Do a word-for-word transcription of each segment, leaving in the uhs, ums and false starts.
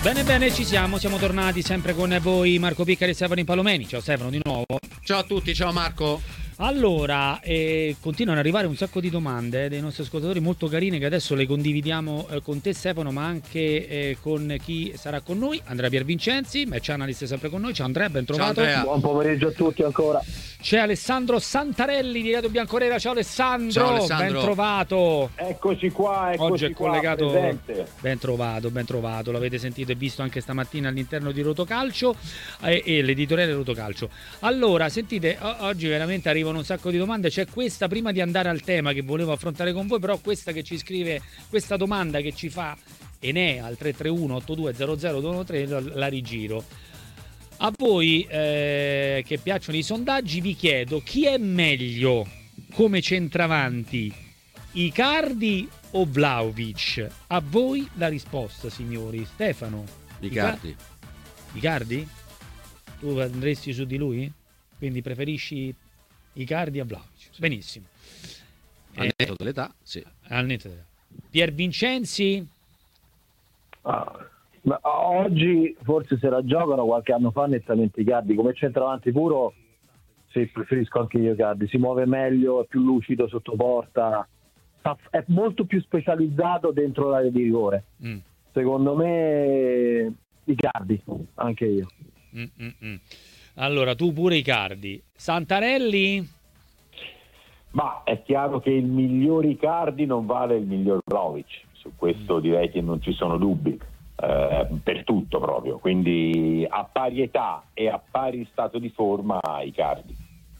Bene, bene, ci siamo, siamo tornati sempre con voi Marco Piccari e Stefano Palomeni. Ciao Stefano di nuovo. Ciao a tutti, ciao Marco. Allora, eh, continuano ad arrivare un sacco di domande eh, dei nostri ascoltatori molto carine che adesso le condividiamo eh, con te Stefano, ma anche eh, con chi sarà con noi. Andrea Piervincenzi, match analyst sempre con noi. Ciao Andrea, ben trovato. Ciao Andrea. Buon pomeriggio a tutti ancora. C'è Alessandro Santarelli di Radio Bianconera. Ciao Alessandro, Ciao Alessandro. ben trovato. Eccoci qua, eccoci Oggi è qua, collegato. presente. Ben trovato, ben trovato. L'avete sentito e visto anche stamattina all'interno di Rotocalcio e, e l'editoriale Rotocalcio. Allora, sentite, o- oggi veramente arrivano un sacco di domande. C'è questa, prima di andare al tema che volevo affrontare con voi, però questa che ci scrive, questa domanda che ci fa Enea al tre tre uno otto due zero zero due uno tre, la rigiro. A voi eh, che piacciono i sondaggi vi chiedo chi è meglio come centravanti, Icardi o Vlahovic? A voi la risposta, signori. Stefano? Icardi. Icardi? Tu andresti su di lui? Quindi preferisci Icardi a Vlahovic? Sì. Benissimo. Al Eh, netto dell'età, sì. al netto dell'età. Piervincenzi? Ah, ma oggi forse se la giocano, qualche anno fa nettamente Icardi come centravanti puro. Sì, preferisco anche io Icardi, si muove meglio, è più lucido sotto porta, è molto più specializzato dentro l'area di rigore. Mm. Secondo me Icardi, anche io. Mm, mm, mm. Allora, tu pure Icardi. Santarelli? Ma è chiaro che il miglior Icardi non vale il miglior Vlahovic, su questo direi che non ci sono dubbi, eh, per tutto proprio, quindi a pari età e a pari stato di forma Icardi.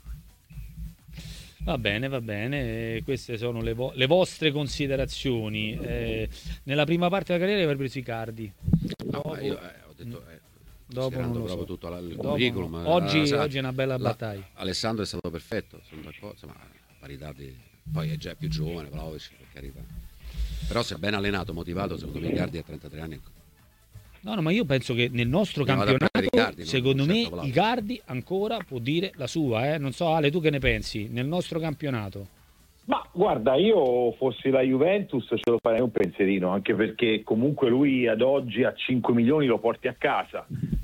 Va bene, va bene, queste sono le, vo- le vostre considerazioni. Eh, nella prima parte della carriera avrebbe preso Icardi. No, ma io eh, ho detto, eh, Dopo non considerando lo proprio so. tutto la- il Dopo curriculum. no. Oggi, eh, sa- oggi è una bella la- battaglia. Alessandro è stato perfetto, sono d'accordo, insomma, parità di... Poi è già più giovane, Vlahovic, per carità. Però se è ben allenato, motivato, secondo me Icardi ha trentatré anni. No, no, ma io penso che nel nostro Io vado a campionato, prendere Icardi, no? secondo Non me, certo Vlahovic. Icardi ancora può dire la sua. Eh? Non so, Ale, tu che ne pensi? Nel nostro campionato. Ma guarda, io fossi la Juventus ce lo farei un pensierino, anche perché comunque lui ad oggi a cinque milioni lo porti a casa.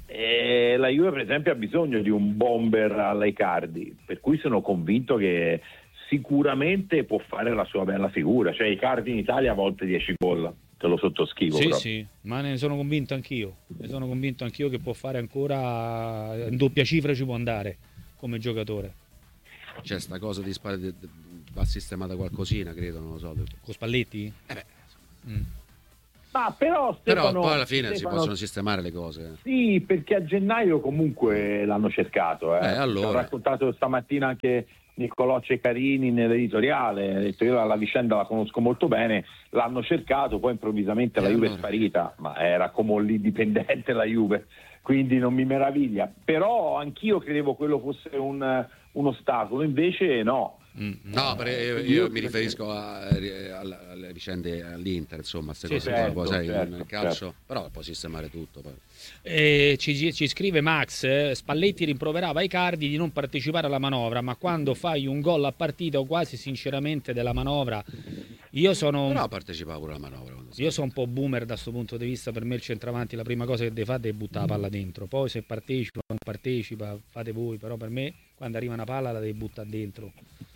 E la Juve per esempio ha bisogno di un bomber alla Icardi, per cui sono convinto che sicuramente può fare la sua bella figura. Cioè Icardi in Italia a volte dieci gol, te lo sottoscrivo. Sì, proprio. sì, ma ne sono convinto anch'io. Ne sono convinto anch'io che può fare ancora in doppia cifra, ci può andare come giocatore. C'è sta cosa di spara de- de- va sistemata qualcosina, credo, non lo so. Con Spalletti? Eh beh, Mm. Ma però però Stefano, poi alla fine si Stefano, possono sistemare le cose. sì, perché a gennaio comunque l'hanno cercato. Eh. Eh, allora. Ci ha raccontato stamattina anche Niccolò Ceccarini nell'editoriale, ha detto io la vicenda la conosco molto bene, l'hanno cercato, poi improvvisamente Eh, la Juve allora. è sparita, ma era come l'indipendente la Juve, quindi non mi meraviglia. Però anch'io credevo quello fosse un, un ostacolo, invece no. Mm. No, perché io, io mi riferisco a- alle, alle vicende all'Inter, insomma, queste Sì, cose certo, qua, poi sai, certo, nel calcio, certo. però può sistemare tutto. Poi. Eh, ci, ci scrive Max, eh, Spalletti rimproverava Icardi di non partecipare alla manovra, ma quando fai un gol a partita o quasi sinceramente della manovra, io sono... Però partecipava pure alla manovra. quando Io sono un po' boomer da questo punto di vista, per me il centravanti la prima cosa che deve fare è buttare la palla dentro, poi se partecipa o non partecipa fate voi, però per me quando arriva una palla la devi buttare dentro.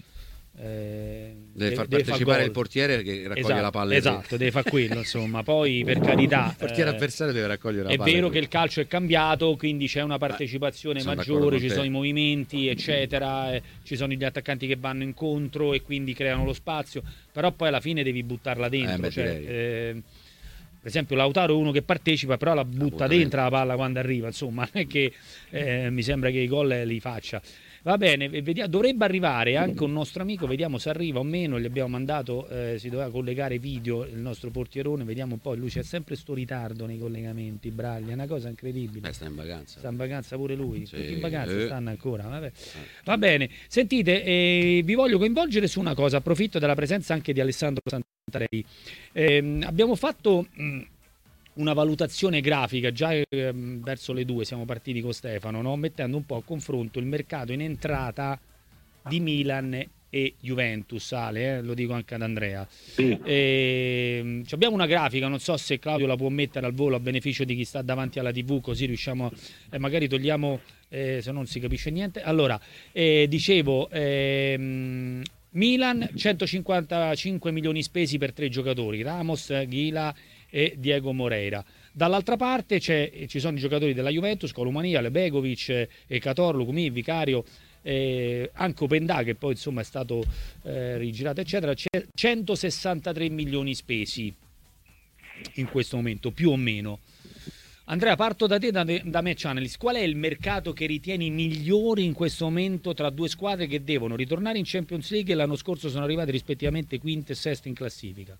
Eh, Deve far far partecipare gol. il portiere che raccoglie Esatto, la palla. esatto, deve fare quello, insomma, poi per carità Il portiere eh, avversario deve raccogliere la è palla. vero che il calcio è cambiato, quindi c'è una partecipazione sono d'accordo maggiore, con ci te. sono i movimenti, eccetera, eh, ci sono gli attaccanti che vanno incontro e quindi creano lo spazio, però poi alla fine devi buttarla dentro. Eh, beh, cioè, direi. eh, per esempio Lautaro è uno che partecipa, però la butta, butta dentro dentro. la palla quando arriva, insomma, non è che eh, mi sembra che i gol li faccia. Va bene, vediamo, dovrebbe arrivare anche un nostro amico, vediamo se arriva o meno, gli abbiamo mandato, eh, si doveva collegare video il nostro portierone, vediamo un po', lui c'è sempre sto ritardo nei collegamenti, Braglia, è una cosa incredibile. Eh, sta in vacanza. Sta in vacanza pure lui, Sì, tutti in vacanza eh. stanno ancora. Vabbè. Va bene, sentite, eh, vi voglio coinvolgere su una cosa, approfitto della presenza anche di Alessandro Santarelli. Eh, abbiamo fatto mh, una valutazione grafica già eh, verso le due, siamo partiti con Stefano, no? Mettendo un po' a confronto il mercato in entrata di Milan e Juventus, Ale, eh, lo dico anche ad Andrea. Sì. E, abbiamo una grafica, non so se Claudio la può mettere al volo a beneficio di chi sta davanti alla tivù, così riusciamo a, eh, magari togliamo, eh, se non si capisce niente. Allora, eh, dicevo, ehm, Milan centocinquantacinque milioni spesi per tre giocatori, Ramos, Ghila e Diego Moreira. Dall'altra parte c'è, ci sono i giocatori della Juventus, Colomania, Lebegovic, e Cator, Lucumì, Vicario, eh, anche Opendà, che poi insomma è stato eh, rigirato eccetera. C'è centosessantatré milioni spesi in questo momento, più o meno. Andrea, parto da te, da, da Match Analyst. Qual è il mercato che ritieni migliore in questo momento tra due squadre che devono ritornare in Champions League e l'anno scorso sono arrivate rispettivamente quinte e seste in classifica?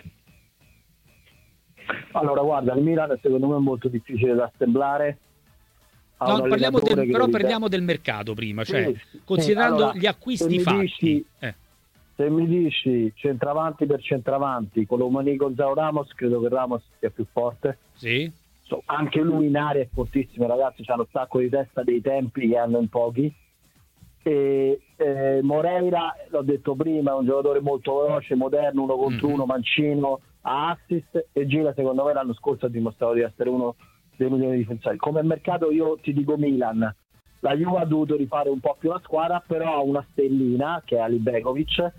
Allora, guarda, il Milan secondo me è molto difficile da assemblare. Ha No, un parliamo del, allenatore però che parliamo del mercato prima, cioè Sì, sì. considerando Allora, gli acquisti se mi fatti. dici- eh. Se mi dici centravanti per centravanti, con Colomani, Gonzalo Ramos, credo che Ramos sia più forte. Sì. So, anche lui in area è fortissimo, ragazzi, c'ha uno stacco di testa dei tempi che hanno in pochi. E, eh, Moreira, l'ho detto prima, è un giocatore molto veloce, moderno, uno contro Mhm. uno, mancino, a assist, e Gila secondo me l'anno scorso ha dimostrato di essere uno dei migliori difensori. Come mercato io ti dico Milan, la Juve ha dovuto rifare un po' più la squadra, però ha una stellina che è Ali Begovic,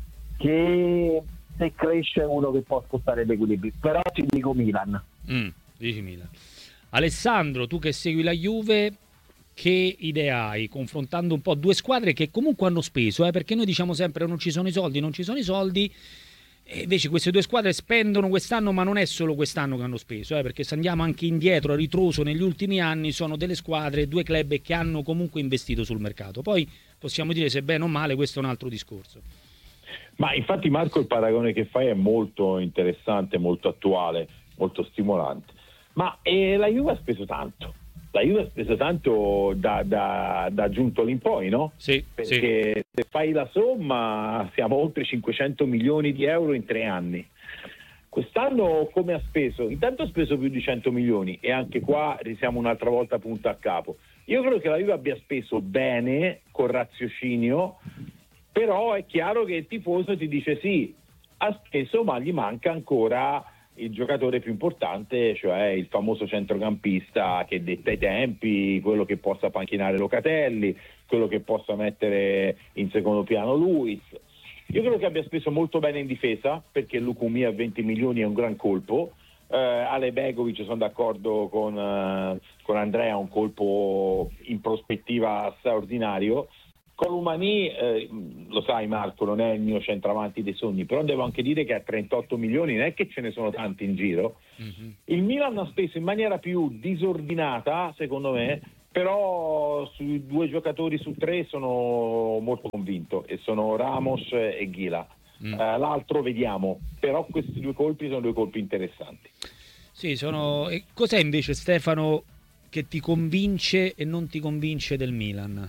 che se cresce è uno che può spostare gli equilibri, però ti dico Milan. Mm, dici Milan. Alessandro, tu che segui la Juve, che idea hai confrontando un po' due squadre che comunque hanno speso, eh, perché noi diciamo sempre non ci sono i soldi, non ci sono i soldi, e invece queste due squadre spendono quest'anno, ma non è solo quest'anno che hanno speso, eh, perché se andiamo anche indietro a ritroso negli ultimi anni sono delle squadre, due club che hanno comunque investito sul mercato. Poi possiamo dire se bene o male, questo è un altro discorso. Ma infatti Marco, il paragone che fai è molto interessante, molto attuale, molto stimolante. Ma eh, la Juve ha speso tanto. La Juve ha speso tanto da, da, da Giuntoli in poi, no? Sì, Perché sì. se fai la somma siamo oltre cinquecento milioni di euro in tre anni. Quest'anno come ha speso? Intanto ha speso più di cento milioni e anche qua siamo un'altra volta punta a capo. Io credo che la Juve abbia speso bene, con raziocinio, però è chiaro che il tifoso ti dice sì, ha speso ma gli manca ancora il giocatore più importante, cioè il famoso centrocampista che detta i tempi, quello che possa panchinare Locatelli, quello che possa mettere in secondo piano Luis. Io credo che abbia speso molto bene in difesa, perché Lucumì a venti milioni è un gran colpo. eh, Ale Begovic, sono d'accordo con, eh, con Andrea, un colpo in prospettiva straordinario. Colomani, eh, lo sai Marco, non è il mio centravanti dei sogni, però devo anche dire che a trentotto milioni non è che ce ne sono tanti in giro. Mm-hmm. Il Milan ha speso in maniera più disordinata, secondo me, però sui due giocatori su tre sono molto convinto, e sono Ramos e Ghila. Mm. Uh, l'altro vediamo, però questi due colpi sono due colpi interessanti. Sì, sono... E cos'è invece, Stefano, che ti convince e non ti convince del Milan?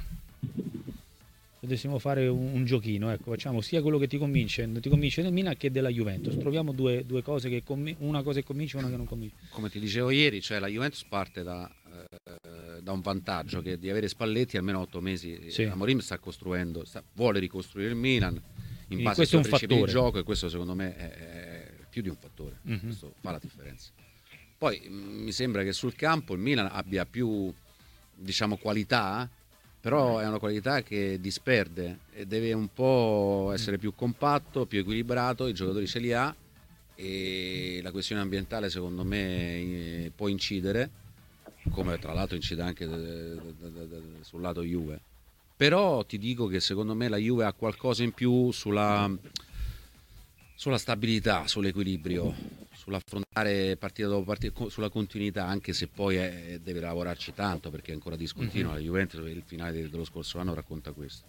Potessimo fare un, un giochino, ecco, facciamo sia quello che ti convince, non ti convince del Milan che della Juventus. Troviamo due, due cose che conv- una cosa che convince e una che non convince. Come ti dicevo ieri, cioè la Juventus parte da, eh, da un vantaggio che è di avere Spalletti almeno otto mesi. Sì. Amorim sta costruendo, sta, vuole ricostruire il Milan in Quindi base questo ai è un suoi principi di fattore. gioco, e questo secondo me è, è più di un fattore. Mhm. Questo fa la differenza. Poi mh, mi sembra che sul campo il Milan abbia più, diciamo, qualità, però è una qualità che disperde e deve un po' essere più compatto, più equilibrato, i giocatori ce li ha, e la questione ambientale secondo me eh, può incidere, come tra l'altro incide anche de- de- de- de- sul lato Juve. Però ti dico che secondo me la Juve ha qualcosa in più sulla, sulla stabilità, sull'equilibrio, sull'affrontare partita dopo partita, sulla continuità, anche se poi è, deve lavorarci tanto perché è ancora discontinua. Mm-hmm. La Juventus, il finale dello scorso anno racconta questo.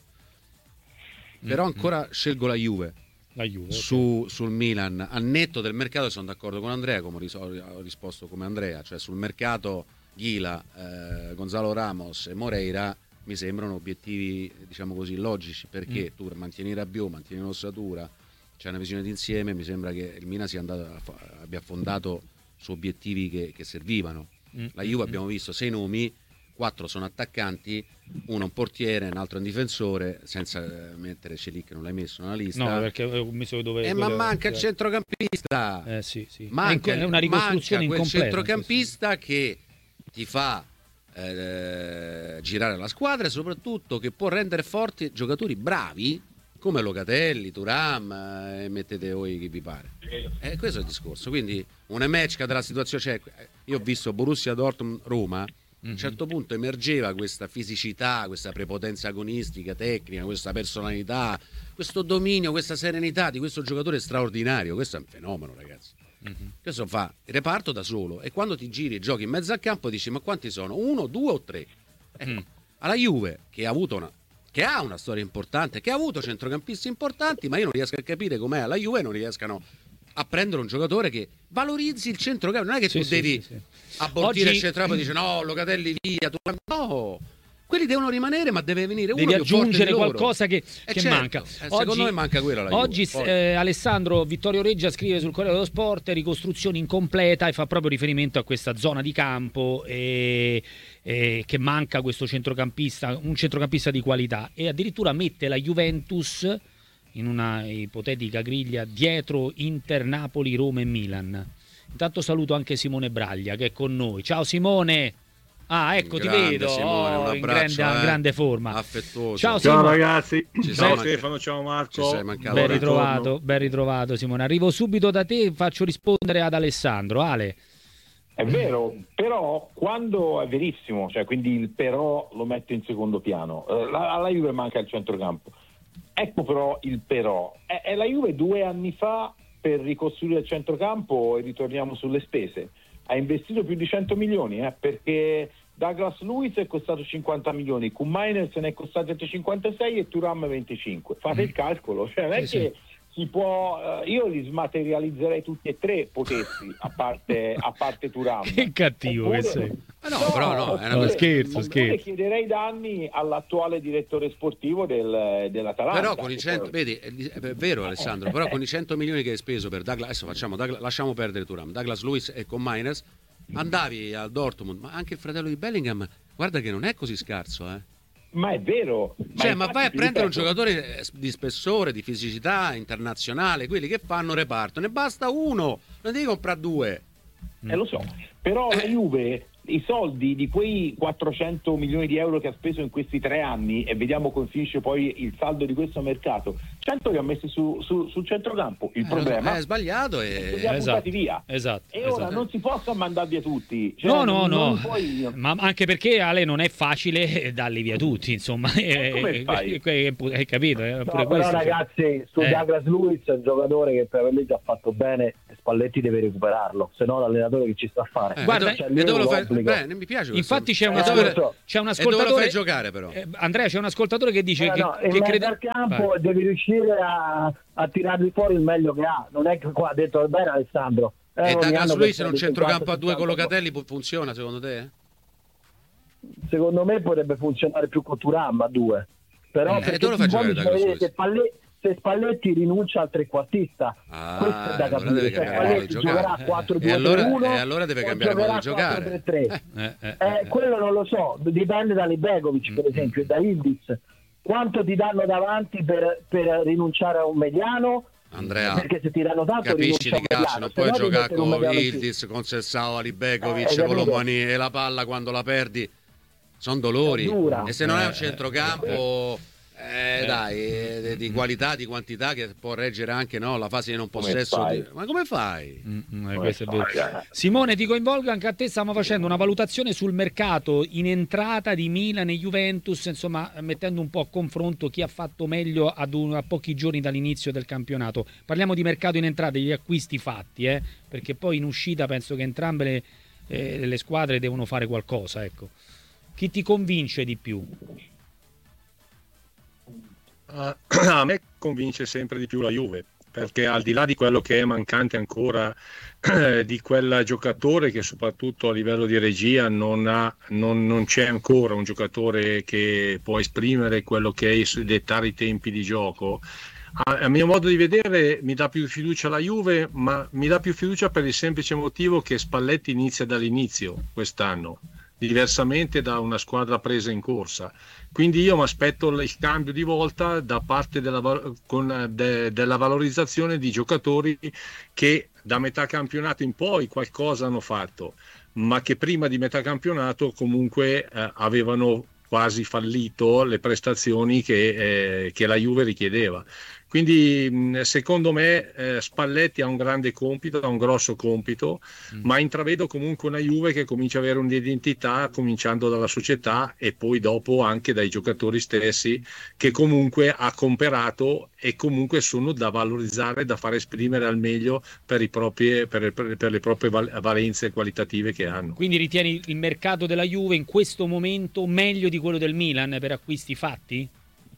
Però ancora mm-hmm. scelgo la Juve, la Juve su, okay. sul Milan, al netto del mercato. Sono d'accordo con Andrea, come ho risposto come Andrea, cioè sul mercato Ghila, eh, Gonzalo Ramos e Moreira mi sembrano obiettivi, diciamo così, logici, perché mm. tu mantieni Rabiot, mantieni l'ossatura, c'è una visione d'insieme. Mi sembra che il Milan sia andato a, abbia affondato su obiettivi che, che servivano. Mm. La Juve mm. abbiamo visto sei nomi, quattro sono attaccanti, uno un portiere, un altro un difensore, senza mettere Celic, non l'hai messo nella lista. No, perché ho messo dove... Eh, ma manca il centrocampista. Eh sì, sì. Manca, è una ricostruzione manca quel incompleta. centrocampista che ti fa eh, girare la squadra e soprattutto che può rendere forti giocatori bravi come Locatelli, Thuram, e eh, mettete voi chi vi pare. Eh, questo è il discorso. Quindi un match della situazione, cioè, io ho visto Borussia Dortmund Roma. A un certo punto emergeva questa fisicità, questa prepotenza agonistica, tecnica, questa personalità, questo dominio, questa serenità di questo giocatore straordinario. Questo è un fenomeno, ragazzi. Mm-hmm. Questo fa il reparto da solo, e quando ti giri e giochi in mezzo al campo dici: ma quanti sono? Uno, due o tre? Ecco, mm. Alla Juve, che ha avuto una che ha una storia importante, che ha avuto centrocampisti importanti, ma io non riesco a capire com'è alla Juve non riescano a prendere un giocatore che valorizzi il centrocampo. Non è che sì, tu sì, devi sì, sì. abortire Oggi... il centrocampo e dici no, Locatelli via, tu... no, quelli devono rimanere, ma deve venire uno devi più aggiungere forte di qualcosa che, eh che certo. manca. Eh, oggi, secondo me manca quello alla oggi Juve. eh, Alessandro Vittorio Reggia scrive sul Corriere dello Sport ricostruzione incompleta, e fa proprio riferimento a questa zona di campo e, e che manca questo centrocampista, un centrocampista di qualità, e addirittura mette la Juventus in una ipotetica griglia dietro Inter, Napoli, Roma e Milan. Intanto saluto anche Simone Braglia che è con noi. Ciao Simone. Ah, ecco, grande, ti vedo Simone, oh, un in grande, eh, grande forma. Affettuoso. Ciao, ciao ragazzi. Ci ciao sei Stefano, manca... ciao Marco. Ben ritrovato, ben ritrovato Simone. Arrivo subito da te, faccio rispondere ad Alessandro. Ale. È vero, però quando è verissimo, cioè quindi il però lo metto in secondo piano. Eh, la, alla Juve manca il centrocampo. Ecco però il però. È, è la Juve due anni fa, per ricostruire il centrocampo, e ritorniamo sulle spese, ha investito più di cento milioni, eh, perché Douglas Luiz è costato cinquanta milioni, Koeman Miners ne è costato cinquantasei e Thuram venticinque. Fate mm. il calcolo, cioè non è sì, che sì. si può, uh, io li smaterializzerei tutti e tre, potessi, a parte, a parte Thuram. Che cattivo oppure, che sei. No, no, però no, è una no, scherzo, scherzo. Chiederei danni all'attuale direttore sportivo del, dell'Atalanta. Però con i cento, vedi, è, è vero Alessandro, però con i cento milioni che hai speso per Douglas, adesso facciamo, Douglas, lasciamo perdere Thuram, Douglas Luiz e con Miners, andavi al Dortmund, ma anche il fratello di Bellingham, guarda che non è così scarso, eh. Ma è vero. Cioè, ma, ma vai a prendere ripeto. un giocatore di spessore, di fisicità internazionale, quelli che fanno reparto, ne basta uno, non devi comprare due. Eh, lo so, però la Juve i soldi di quei quattrocento milioni di euro che ha speso in questi tre anni, e vediamo come finisce poi il saldo di questo mercato, cento li ha messi su, su, sul centrocampo. Il eh, problema è sbagliato e li ha esatto, buttati via. Esatto, e ora esatto. non si possono mandare via tutti, cioè, no no non, no non ma anche perché Ale non è facile darli via tutti, insomma. Come fai? Hai capito? Eh? No, Pure però questo, ragazzi, su eh. Douglas Luiz è un giocatore che per League ha fatto bene, Spalletti deve recuperarlo, se no l'allenatore che ci sta a fare. Eh, guarda, e dove, dove lo fai? Beh, mi piace. Infatti c'è, una, eh, ascol- c'è un ascoltatore. E dove lo fai giocare però? Eh, Andrea, c'è un ascoltatore che dice eh, che, no, che in crede al campo Vai. Devi riuscire a, a tirargli fuori il meglio che ha. Non è che qua ha detto bene Alessandro. Eh, e Douglas Luiz in un centrocampo a due con Locatelli funziona secondo te? Secondo me potrebbe funzionare più con Thuram a due. Però eh, dove lo fai giocare Douglas Luiz? Se Spalletti, se Spalletti rinuncia al trequartista, ah, questo è da allora capire. deve Cioè, Spalletti giocherà a quattro due e allora, tre uno e allora deve cambiare modo di giocare. quattro tre tre. Eh, eh, eh, eh, quello non lo so, dipende da Libegovic per esempio e da Ildiz. Quanto ti danno davanti per, per rinunciare a un mediano? Andrea, perché se ti danno tanto capisci di calcio, non puoi giocare con Ildiz, con Sessao, Libegovic, eh, Colomani, e la palla quando la perdi sono dolori, e se non è un centrocampo eh, eh, dai, di qualità, di quantità, che può reggere anche no, la fase di non possesso di... ma come fai? Mm, come questo fai? È vero. Simone, ti coinvolgo anche a te, stiamo facendo una valutazione sul mercato in entrata di Milan e Juventus, insomma mettendo un po' a confronto chi ha fatto meglio ad un, a pochi giorni dall'inizio del campionato. Parliamo di mercato in entrata, degli acquisti fatti, eh, perché poi in uscita penso che entrambe le, eh, le squadre devono fare qualcosa, ecco. Chi ti convince di più? Uh, a me convince sempre di più la Juve, perché al di là di quello che è mancante ancora eh, di quel giocatore che soprattutto a livello di regia non, ha, non, non c'è ancora un giocatore che può esprimere quello che è, dettare i tempi di gioco. A, a mio modo di vedere mi dà più fiducia la Juve, ma mi dà più fiducia per il semplice motivo che Spalletti inizia dall'inizio quest'anno. diversamente da una squadra presa in corsa. Quindi io mi aspetto il cambio di volta da parte della, con, de, della valorizzazione di giocatori che da metà campionato in poi qualcosa hanno fatto, ma che prima di metà campionato comunque eh, avevano quasi fallito le prestazioni che, eh, che la Juve richiedeva. Quindi secondo me eh, Spalletti ha un grande compito, ha un grosso compito, mm. ma intravedo comunque una Juve che comincia ad avere un'identità, cominciando dalla società e poi dopo anche dai giocatori stessi, che comunque ha comperato e comunque sono da valorizzare, da far esprimere al meglio per, i propri, per, per, per le proprie valenze qualitative che hanno. Quindi ritieni il mercato della Juve in questo momento meglio di quello del Milan per acquisti fatti?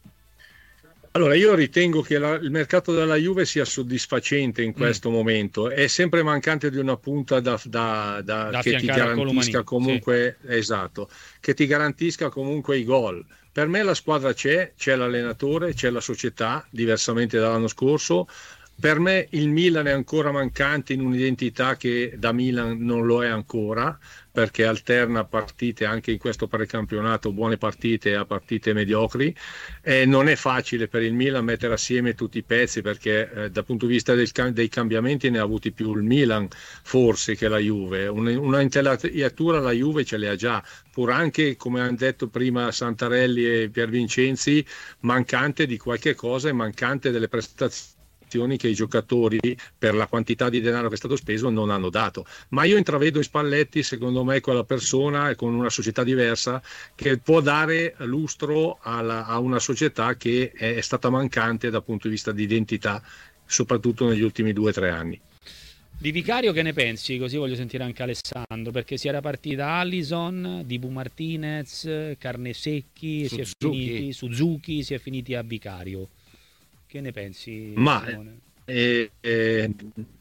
Allora, io ritengo che la, il mercato della Juve sia soddisfacente in questo mm. momento, è sempre mancante di una punta da, da, da, da che ti garantisca comunque, sì. esatto, che ti garantisca comunque i gol. Per me la squadra c'è, c'è l'allenatore, c'è la società, diversamente dall'anno scorso. Per me il Milan è ancora mancante in un'identità che da Milan non lo è ancora, perché alterna partite anche in questo precampionato, buone partite a partite mediocri. Eh, non è facile per il Milan mettere assieme tutti i pezzi, perché eh, dal punto di vista del, dei cambiamenti ne ha avuti più il Milan forse che la Juve. Una, una intelaiatura la Juve ce le ha già, pur anche, come hanno detto prima Santarelli e Piervincenzi, mancante di qualche cosa e mancante delle prestazioni che i giocatori, per la quantità di denaro che è stato speso, non hanno dato. Ma io intravedo in Spalletti, secondo me, quella persona e con una società diversa che può dare lustro alla, a una società che è stata mancante dal punto di vista di identità, soprattutto negli ultimi due o tre anni. Di Vicario che ne pensi? Così voglio sentire anche Alessandro, perché si era partita Allison, Dibu Martinez, Carnesecchi, si è finiti, Suzuki, si è finiti a Vicario. Che ne pensi? Ma eh, eh,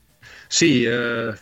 sì, eh,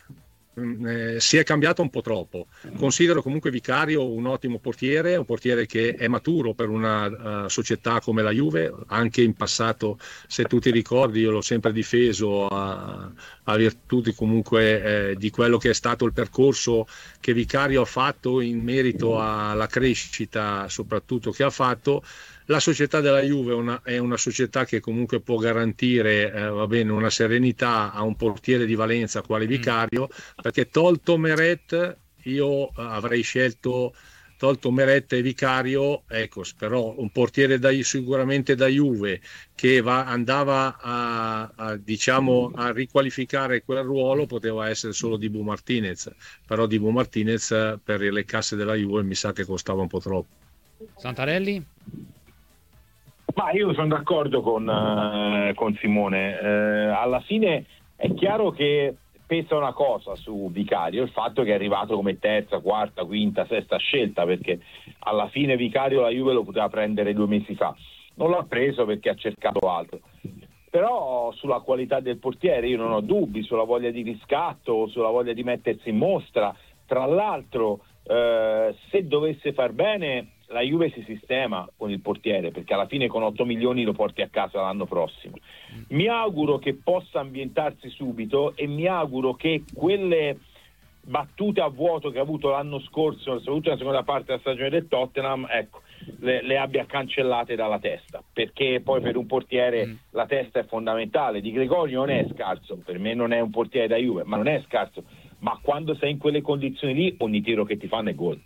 eh, si è cambiato un po' troppo. Considero comunque Vicario un ottimo portiere, un portiere che è maturo per una uh, società come la Juve. Anche in passato, se tu ti ricordi, io l'ho sempre difeso a, a virtù di comunque eh, di quello che è stato il percorso che Vicario ha fatto in merito alla crescita, soprattutto che ha fatto. La società della Juve una, è una società che comunque può garantire eh, va bene, una serenità a un portiere di valenza quale Vicario, perché tolto Meret io avrei scelto, tolto Meret e Vicario, ecco, però un portiere da, sicuramente da Juve che va, andava a, a, diciamo, a riqualificare quel ruolo poteva essere solo Dibu Martinez, però Dibu Martinez per le casse della Juve mi sa che costava un po' troppo. Santarelli? Ma io sono d'accordo con, uh, con Simone. Uh, alla fine è chiaro che pesa una cosa su Vicario, il fatto che è arrivato come terza, quarta, quinta, sesta scelta, perché alla fine Vicario la Juve lo poteva prendere due mesi fa. Non l'ha preso perché ha cercato altro. Però sulla qualità del portiere io non ho dubbi, sulla voglia di riscatto, sulla voglia di mettersi in mostra. Tra l'altro, uh, se dovesse far bene, la Juve si sistema con il portiere, perché alla fine con otto milioni lo porti a casa l'anno prossimo. Mi auguro che possa ambientarsi subito e mi auguro che quelle battute a vuoto che ha avuto l'anno scorso, soprattutto nella seconda parte della stagione del Tottenham, ecco, le, le abbia cancellate dalla testa, perché poi per un portiere mm. la testa è fondamentale. Di Gregorio non è scarso, per me non è un portiere da Juve, ma non è scarso, ma quando sei in quelle condizioni lì ogni tiro che ti fanno è gol.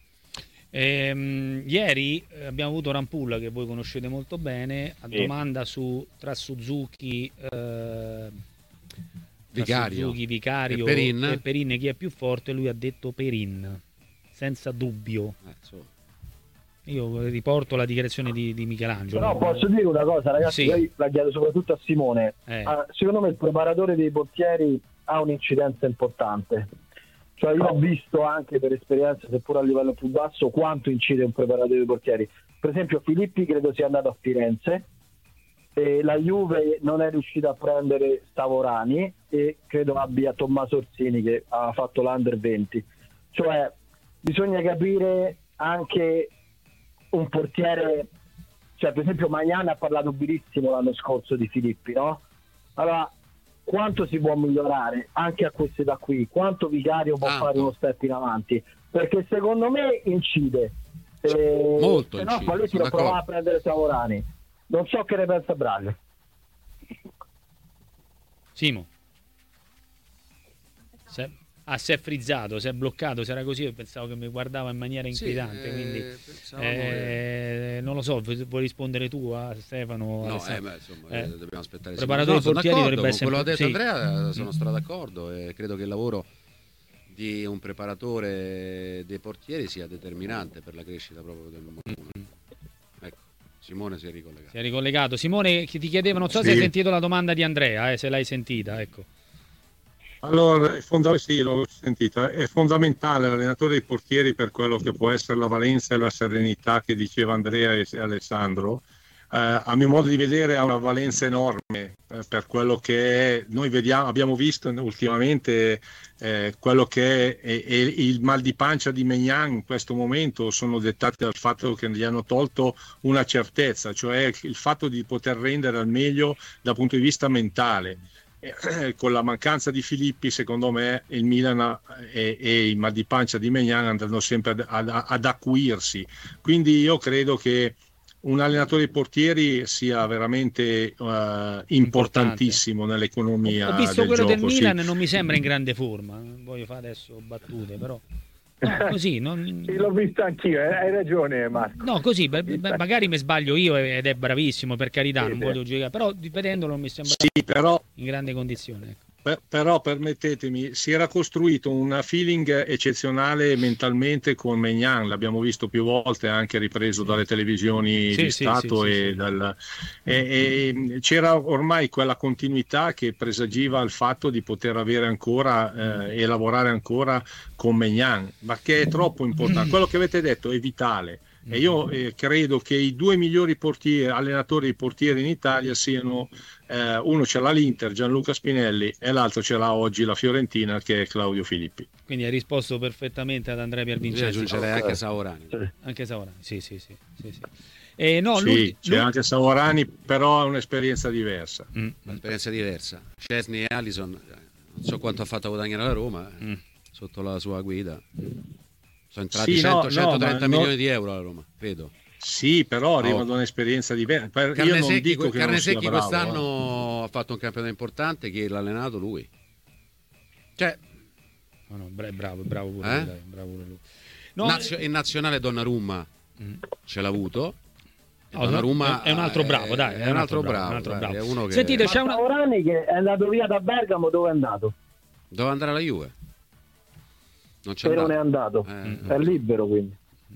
Ehm, ieri abbiamo avuto Rampulla, che voi conoscete molto bene, a sì. domanda su tra Suzuki, eh, Vicario, tra Suzuki, Vicario e Perin. e Perin chi è più forte, lui ha detto Perin senza dubbio. eh, so. Io riporto la dichiarazione di, di Michelangelo. Però posso dire una cosa, ragazzi, sì. io la chiedo soprattutto a Simone. eh. uh, secondo me il preparatore dei portieri ha un'incidenza importante. Cioè io ho visto anche per esperienza, seppur a livello più basso, quanto incide un preparatore dei portieri. Per esempio Filippi credo sia andato a Firenze e la Juve non è riuscita a prendere Stavorani e credo abbia Tommaso Orsini che ha fatto l'Under venti. Cioè bisogna capire anche un portiere, cioè per esempio Magnani ha parlato benissimo l'anno scorso di Filippi, no? Allora quanto si può migliorare anche a questa età qui, quanto Vicario può Tanto. fare uno step in avanti, perché secondo me incide. Eh, Molto se no incide, Spalletti sono lo provava a d'accordo. prendere Savorani. Non so che ne pensa Braga. Simo. Se, ah, si è frizzato, si è bloccato, se era così io pensavo che mi guardava in maniera inquietante, Sì, eh, quindi pensavamo eh, non lo so, vuoi rispondere tu a Stefano? No, Alessandro? eh, beh, insomma, Eh. eh, dobbiamo aspettare. Preparatore No, sono portieri d'accordo dovrebbe con quello che ha essere detto sì. Andrea, sono Mm. stato d'accordo e credo che il lavoro di un preparatore dei portieri sia determinante per la crescita proprio del numero uno. Ecco, Simone si è ricollegato. Si è ricollegato. Simone, chi ti chiedeva, non so Sì. se hai sentito la domanda di Andrea, eh, se l'hai sentita, ecco. Allora, è fonda- sì, l'ho sentita, è fondamentale l'allenatore dei portieri per quello che può essere la valenza e la serenità che diceva Andrea e Alessandro. Eh, a mio modo di vedere ha una valenza enorme eh, per quello che è, noi vediamo, abbiamo visto ultimamente eh, quello che è, è, è il mal di pancia di Maignan in questo momento sono dettati dal fatto che gli hanno tolto una certezza, cioè il fatto di poter rendere al meglio dal punto di vista mentale. Eh, con la mancanza di Filippi, secondo me il Milan e, e il mal di pancia di Maignan andranno sempre ad, ad, ad acuirsi. Quindi io credo che un allenatore dei portieri sia veramente uh, importantissimo nell'economia Ho visto del quello gioco, del Milan sì. e non mi sembra in grande forma. Non voglio fare adesso battute, però. No, così, non... Sì, l'ho visto anch'io, eh, hai ragione Marco. No, così, beh, beh, magari mi sbaglio io ed è bravissimo, per carità, Sì, non sì. voglio giudicare, però vedendolo non mi sembra Sì, però in grande condizione. Ecco. Per- però permettetemi, si era costruito un feeling eccezionale mentalmente con Maignan, l'abbiamo visto più volte anche ripreso dalle televisioni Sì, di sì, Stato sì, sì, e, sì. dal- e- e c'era ormai quella continuità che presagiva il fatto di poter avere ancora eh, e lavorare ancora con Maignan, ma che è troppo importante. Quello che avete detto è vitale. E io eh, credo che i due migliori portieri, allenatori di portieri in Italia siano eh, uno ce l'ha l'Inter, Gianluca Spinelli, e l'altro ce l'ha oggi la Fiorentina, che è Claudio Filippi. Quindi hai risposto perfettamente ad Andrea Io Piervincenzi. aggiungerei Ok. anche Savorani. Anche Saurani, sì, sì, sì. sì, sì. E no, Sì, l'ulti- c'è l'ulti- anche Savorani, però è un'esperienza diversa. Mm, Un'esperienza diversa. Szczesny e Alisson, eh, non so quanto ha fatto guadagnare la Roma, eh, mm. sotto la sua guida. Sono entrati Sì, no, cento no, centotrenta ma milioni no- di euro alla Roma, credo. Sì, però arriva Oh. da un'esperienza diversa. Per- Io non Carnesecchi, dico che non sia Carnesecchi bravo. eh. quest'anno ha fatto un campionato importante, chi l'ha allenato lui. Cioè, No, no, bra- bravo, bravo pure Eh? lui, dai, bravo pure lui. No, nazio- in nazionale Donnarumma Mm. ce l'ha avuto. E No, Donnarumma è un altro bravo, dai, è un altro bravo, un altro dai, bravo. è uno che Sentite, Ma c'è una... Savorani che è andato via da Bergamo, dove è andato? doveva andare alla Juve. Non c'è Se non è andato. andato, Eh, è libero quindi.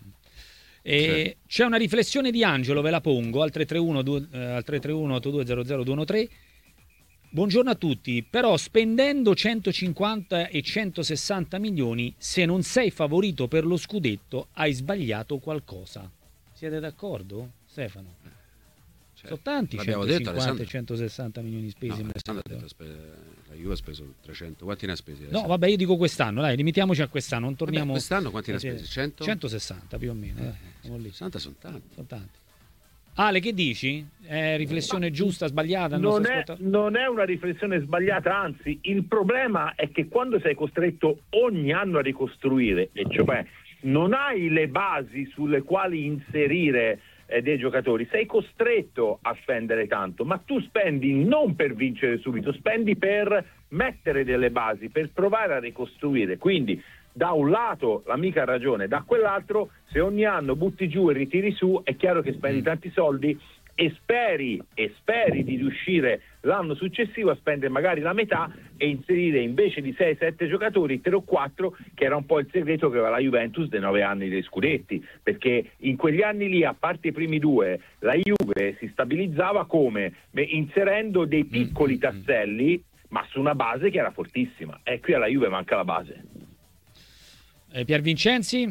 E c'è una riflessione di Angelo, ve la pongo, al tre tre uno due- eh, al tre tre uno otto due zero zero due uno tre. Buongiorno a tutti, però spendendo centocinquanta e centosessanta milioni, se non sei favorito per lo scudetto, hai sbagliato qualcosa. Siete d'accordo, Stefano? Certo. Sono tanti L'abbiamo detto, centocinquanta e Alessandro. centosessanta milioni spesi. No, in Alessandro ha questo- detto, spe- la Juve ha speso trecento. Quanti ne ha spesi? No, Alessandro? vabbè, io dico quest'anno, dai, limitiamoci a quest'anno, non torniamo... Vabbè, quest'anno quanti ne ha Eh, spesi? cento? centosessanta più o meno, eh, siamo lì. sessanta sono tanti. Sono tanti. Ale, che dici? È riflessione giusta, sbagliata? Il Non nostro è, ascoltatore? non è una riflessione sbagliata, anzi il problema è che quando sei costretto ogni anno a ricostruire, e cioè non hai le basi sulle quali inserire eh, dei giocatori, sei costretto a spendere tanto, ma tu spendi non per vincere subito, spendi per mettere delle basi, per provare a ricostruire. Quindi da un lato l'amica ha ragione, da quell'altro se ogni anno butti giù e ritiri su è chiaro che spendi tanti soldi e speri e speri di riuscire l'anno successivo a spendere magari la metà e inserire invece di sei sette giocatori tre o quattro, che era un po' il segreto che aveva la Juventus dei nove anni dei scudetti, perché in quegli anni lì, a parte i primi due, la Juve si stabilizzava come Beh, inserendo dei piccoli tasselli ma su una base che era fortissima, e qui alla Juve manca la base. Eh, Piervincenzi?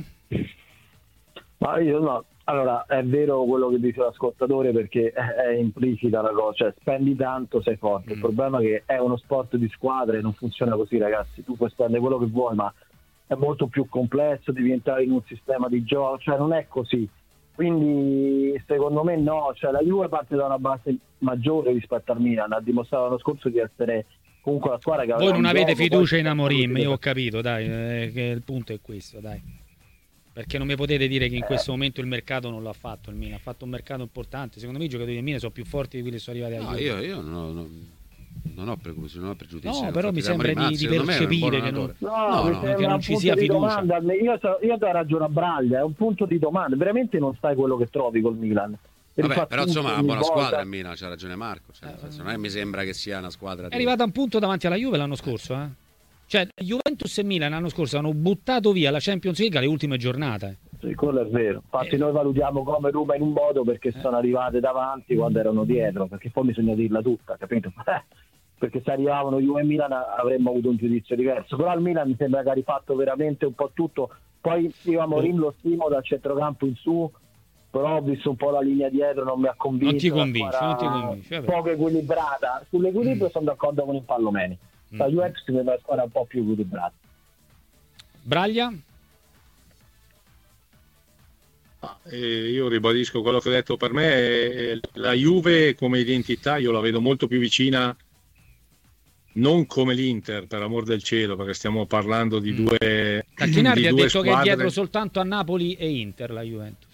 Ma io no, allora è vero quello che dice l'ascoltatore, perché è, è implicita la cosa, cioè spendi tanto sei forte, il Mm. problema è che è uno sport di squadre e non funziona così, ragazzi, tu puoi spendere quello che vuoi ma è molto più complesso, devi entrare in un sistema di gioco, cioè non è così, quindi secondo me no, cioè la Juve parte da una base maggiore rispetto al Milan, ha dimostrato l'anno scorso di essere comunque la squadra che aveva Voi non un avete gioco, fiducia poi- in Amorim, io ho capito, dai, eh, che il punto è questo, dai. Perché non mi potete dire che in questo momento il mercato non l'ha fatto il Milan, ha fatto un mercato importante. Secondo me i giocatori del Milan sono più forti di quelli che sono arrivati a No, Juve. io, io non ho, non, non ho pregiudizi, non ho pregiudizi. No, però mi sembra di, Rimazzi, di secondo me è un buon percepire che non, allenatore. No, No, mi no, sembra che non un ci punto sia di fiducia. domanda. Io, so- io do ragione a Braglia, è un punto di domanda. Veramente non sai quello che trovi col Milan. Vabbè, Rifà però tutto insomma è una ogni buona volta. squadra il Milan, c'ha ragione Marco, cioè, nel senso, non è, mi sembra che sia una squadra è di... arrivata a un punto davanti alla Juve l'anno scorso, eh? Cioè Juventus e Milan l'anno scorso hanno buttato via la Champions League alle ultime giornate. Sì, quello è vero. Infatti Eh. noi valutiamo come Roma in un modo perché sono arrivate davanti quando erano dietro, perché poi bisogna dirla tutta, capito? Perché se arrivavano Juve e Milan avremmo avuto un giudizio diverso. Però al Milan mi sembra che ha rifatto veramente un po' tutto. Poi io a Morim lo stimo dal centrocampo in su, però ho visto un po' la linea dietro, non mi ha convinto. Non ti una convince, squadra non ti convince, vabbè. poco equilibrata. Sull'equilibrio Mm. sono d'accordo con il Pallomeni. La Mm. Juventus mi sembra una squadra un po' più equilibrata. Braglia? Ah, eh, io ribadisco quello che ho detto, per me eh, la Juve come identità io la vedo molto più vicina, non come l'Inter, per amor del cielo, perché stiamo parlando di Mm. due Tacchinardi di ha due detto che è squadre. dietro soltanto a Napoli e Inter la Juventus.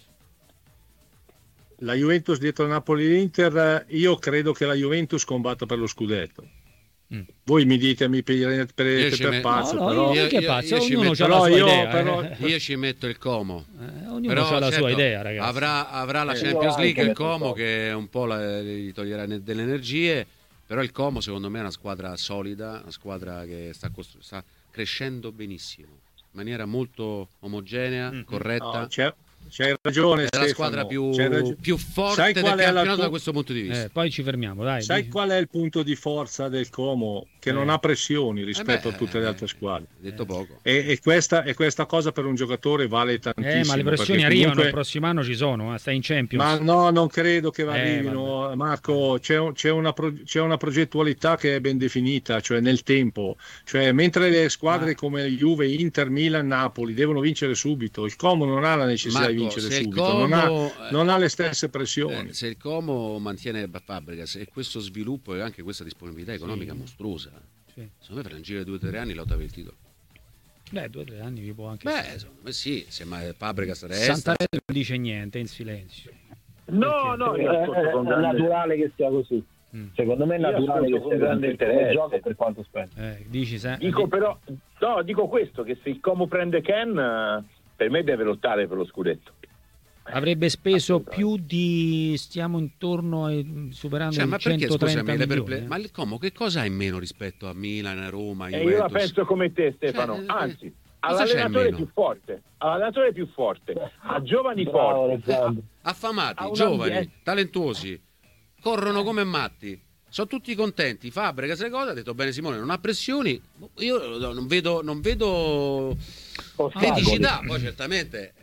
La Juventus dietro Napoli e Inter, io credo che la Juventus combatta per lo scudetto. Mm. Voi mi dite, mi prendete per, Io per ci met- pazzo, No, no, però... io, io- che io- pazzo, io ci ognuno metto- ha la però sua io- idea. però- eh. Io ci metto il Como. Eh, ognuno Però ha la certo, sua idea, ragazzi. Avrà, avrà la Eh, Champions io League anche il metto il Como Como. che un po' la- gli toglierà ne- delle energie, però il Como secondo me è una squadra solida, una squadra che sta, costru- sta crescendo benissimo, in maniera molto omogenea, Mm. corretta. No, c'è, c'hai ragione, È la Stefano, squadra più, c'hai ragio- più forte Sai del qual è la campionato tua- da questo punto di vista. Eh, poi ci fermiamo, dai. Sai dici. qual è il punto di forza del Como? Che Eh. non ha pressioni rispetto Eh beh, a tutte le eh, altre squadre. Detto poco. E, e questa, e questa cosa per un giocatore vale tantissimo. Eh, ma le pressioni perché arrivano, comunque- il prossimo anno ci sono, eh, stai in Champions. Ma no, non credo che Eh, arrivino, Marco. C'è, un- c'è una, pro- c'è una progettualità che è ben definita, cioè nel tempo. Cioè, mentre le squadre Ma- come Juve, Inter, Milan, Napoli devono vincere subito, il Como non ha la necessità Marco, di vincere se il subito, non, ha, Como, eh, non ha le stesse pressioni. Eh, se il Como mantiene Fabregas e questo sviluppo e anche questa disponibilità economica Sì. mostruosa, Sì. secondo me per un giro di due o tre anni lotta per il titolo. Beh, due o tre anni vi può anche Beh, stare. secondo me sì, se mai Fabregas resta. Santarelli non dice niente, è in silenzio. No, no, È, io ascolto con è grande- naturale che sia così. Mm. Secondo me è Io naturale ascolto che con sia grande così per come interesse. gioca e per quanto spende. Eh, dici se... Dico però, no, dico questo, che se il Como prende Ken, eh, per me deve lottare per lo scudetto. avrebbe speso Assolutamente. più di stiamo intorno ai superando Cioè, i ma perché centotrenta scusami, le milioni, perple- eh. ma il Como che cosa ha in meno rispetto a Milan, Roma, E Juventus? io la penso come te, Stefano. Cioè, eh, Anzi, cosa c'è in all'allenatore meno? più forte, all'allenatore più forte, a giovani Bravo, forti. Alessandro. Affamati, Ha un giovani, ambiente- talentuosi, corrono come matti. Sono tutti contenti. Fabregas le cose, ha detto bene Simone, non ha pressioni. Io no, non vedo, non vedo Ostacoli. criticità. Poi certamente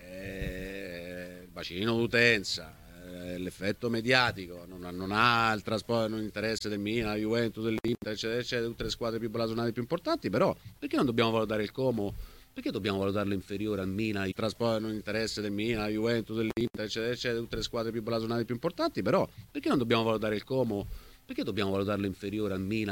eh, il bacino d'utenza, eh, l'effetto mediatico, non, ha- non ha il trasporto, non interesse del Milan, la Juventus, dell'Inter, eccetera, eccetera, tutte le squadre più blasonate, più importanti. Però perché non dobbiamo valutare il Como? Perché dobbiamo valutarlo inferiore al Milan, il trasporto non interesse del Milan, la Juventus, dell'Inter, eccetera, eccetera, tutte le squadre più blasonate, più importanti. Però perché non dobbiamo valutare il Como? Perché dobbiamo valutarlo inferiore al Milan?